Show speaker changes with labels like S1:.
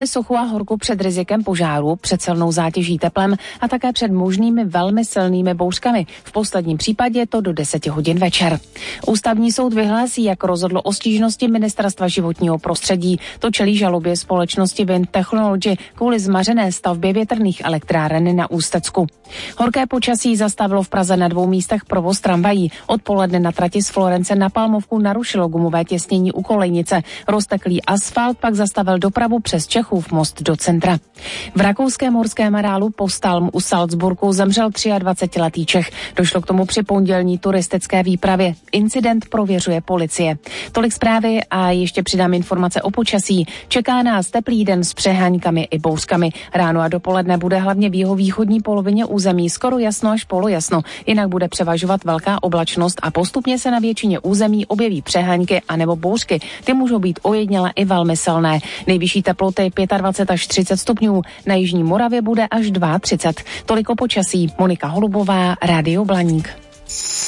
S1: Suchu a horku před rizikem požáru, před silnou zátěží teplem a také před možnými velmi silnými bouřkami. V posledním případě je to do 10 hodin večer. Ústavní soud vyhlásí, jak rozhodlo o stížnosti Ministerstva životního prostředí. To čelí žalobě společnosti Wind Technology kvůli zmařené stavbě větrných elektráren na Ústecku. Horké počasí zastavilo v Praze na 2 místech provoz tramvají. Odpoledne na trati z Florence na Palmovku narušilo gumové těsnění u kolejnice. Rozteklý asfalt pak zastavil dopravu přes Čechův most do centra. V rakouském horském areálu Postalm u Salzburgu zemřel 23letý Čech. Došlo k tomu při pondělní turistické výpravě. Incident prověřuje policie. Tolik zprávy a ještě přidám informace o počasí. Čeká nás teplý den s přeháňkami i bouřkami. Ráno a dopoledne bude hlavně v jihovýchodní polovině území skoro jasno až polojasno. Jinak bude převažovat velká oblačnost a postupně se na většině území objeví přeháňky anebo bouřky. Ty můžou být ojediněle i velmi silné. Nejvyšší teploty 25 až 30 stupňů. Na jižní Moravě bude až 32. Toliko počasí. Monika Holubová, Rádio Blaník.